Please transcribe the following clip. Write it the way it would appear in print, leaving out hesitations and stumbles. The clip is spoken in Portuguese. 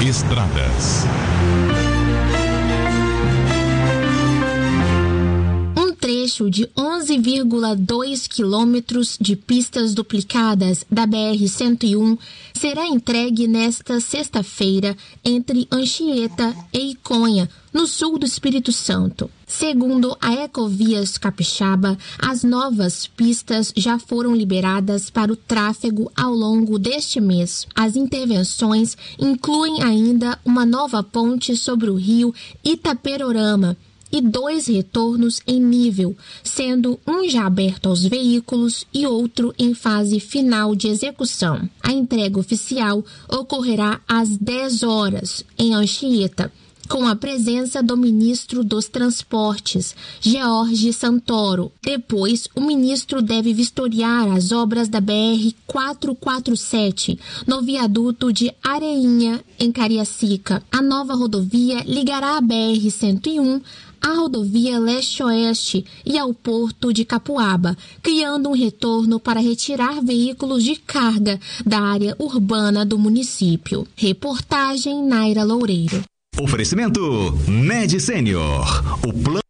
Estradas. Trecho de 11,2 quilômetros de pistas duplicadas da BR-101 será entregue nesta sexta-feira entre Anchieta e Iconha, no sul do Espírito Santo. Segundo a Ecovias Capixaba, as novas pistas já foram liberadas para o tráfego ao longo deste mês. As intervenções incluem ainda uma nova ponte sobre o rio Itaperorama e 2 retornos em nível, sendo um já aberto aos veículos e outro em fase final de execução. A entrega oficial ocorrerá às 10 horas, em Anchieta, com a presença do ministro dos Transportes, George Santoro. Depois, o ministro deve vistoriar as obras da BR-447, no viaduto de Areinha, em Cariacica. A nova rodovia ligará a BR-101 à rodovia leste-oeste e ao porto de Capuaba, criando um retorno para retirar veículos de carga da área urbana do município. Reportagem Naira Loureiro. Oferecimento Med Senior. O plano